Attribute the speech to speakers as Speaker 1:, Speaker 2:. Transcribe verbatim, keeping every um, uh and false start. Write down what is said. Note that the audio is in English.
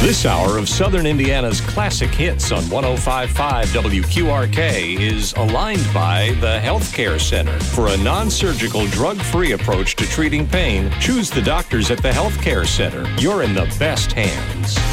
Speaker 1: This hour of Southern Indiana's classic hits on one oh five point five W Q R K is aligned by the Healthcare Center. For a non-surgical, drug-free approach to treating pain, choose the doctors at the Healthcare Center. You're in the best hands.